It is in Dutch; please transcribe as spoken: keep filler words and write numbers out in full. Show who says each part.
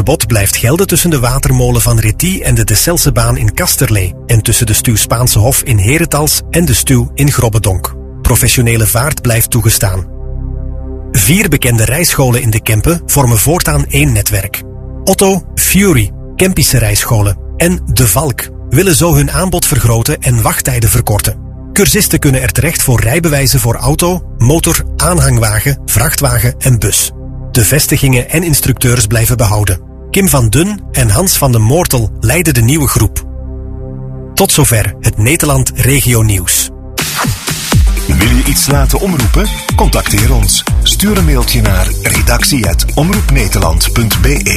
Speaker 1: verbod blijft gelden tussen de watermolen van Réty en de Desselsebaan in Kasterlee en tussen de Stuw Spaanse Hof in Herentals en de Stuw in Grobbedonk. Professionele vaart blijft toegestaan. Vier bekende rijscholen in de Kempen vormen voortaan één netwerk. Otto, Fury, Kempische rijscholen en De Valk willen zo hun aanbod vergroten en wachttijden verkorten. Cursisten kunnen er terecht voor rijbewijzen voor auto, motor, aanhangwagen, vrachtwagen en bus. De vestigingen en instructeurs blijven behouden. Kim van Dun en Hans van de Moortel leiden de nieuwe groep. Tot zover het Nederland Regio Nieuws.
Speaker 2: Wil je iets laten omroepen? Contacteer ons. Stuur een mailtje naar redactie apenstaartje omroepnederland punt be.